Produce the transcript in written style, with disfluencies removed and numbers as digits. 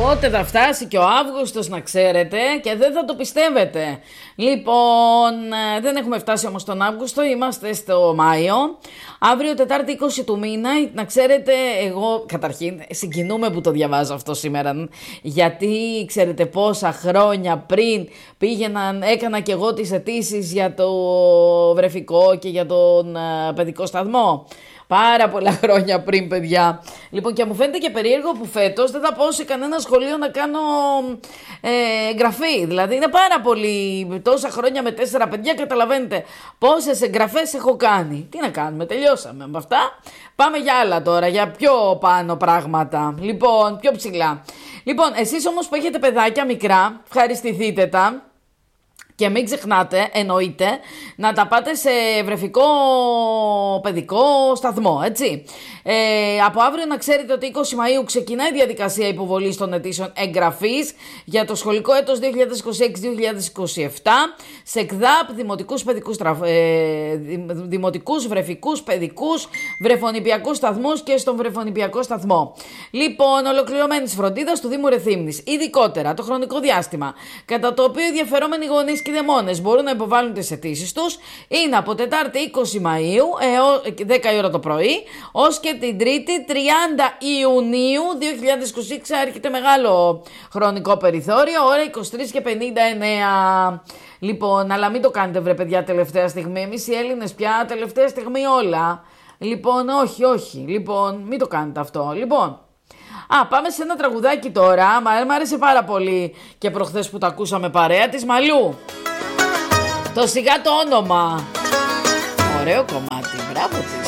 Πότε θα φτάσει και ο Αύγουστος να ξέρετε και δεν θα το πιστεύετε. Λοιπόν, δεν έχουμε φτάσει όμως τον Αύγουστο, είμαστε στο Μάιο. Αύριο Τετάρτη 20 του μήνα, να ξέρετε, εγώ καταρχήν συγκινούμαι που το διαβάζω αυτό σήμερα. Γιατί ξέρετε πόσα χρόνια πριν έκανα και εγώ τις αιτήσεις για το βρεφικό και για τον παιδικό σταθμό. Πάρα πολλά χρόνια πριν, παιδιά. Λοιπόν, και μου φαίνεται και περίεργο που φέτος δεν θα πάω σε κανένα σχολείο να κάνω εγγραφή. Δηλαδή είναι πάρα πολύ, τόσα χρόνια με 4 παιδιά, καταλαβαίνετε πόσες εγγραφές έχω κάνει. Τι να κάνουμε, τελειώσαμε με αυτά. Πάμε για άλλα τώρα, για πιο πάνω πράγματα. Λοιπόν, πιο ψηλά. Λοιπόν, εσείς όμως που έχετε παιδάκια μικρά, ευχαριστηθείτε τα. Και μην ξεχνάτε, εννοείται, να τα πάτε σε βρεφικό παιδικό σταθμό, έτσι. Από αύριο να ξέρετε ότι 20 Μαΐου ξεκινάει η διαδικασία υποβολής των αιτήσεων εγγραφής για το σχολικό έτος 2026-2027 σε ΚΔΑΠ, δημοτικούς βρεφικούς παιδικούς βρεφονηπιακούς σταθμούς και στον βρεφονηπιακό σταθμό. Λοιπόν, ολοκληρωμένης φροντίδας του Δήμου Ρεθύμνης. Ειδικότερα το χρονικό διάστημα κατά το οποίο οι ενδιαφερόμενοι γονείς και οι δαιμόνες μπορούν να υποβάλουν τις αιτήσεις τους είναι από Τετάρτη 20 Μαΐου έως 10 η ώρα το πρωί ως και την Τρίτη 30 Ιουνίου 2026. Έρχεται μεγάλο χρονικό περιθώριο, ώρα 23:59. Λοιπόν, αλλά μην το κάνετε βρε παιδιά τελευταία στιγμή. Εμείς οι Έλληνες πια τελευταία στιγμή όλα. Λοιπόν, όχι. Λοιπόν, μην το κάνετε αυτό. Λοιπόν, πάμε σε ένα τραγουδάκι τώρα. Μ' άρεσε πάρα πολύ και προχθές που το ακούσαμε παρέα, της Μαλού. Το σιγά το όνομα. Ωραίο κομμάτι, μπράβο της.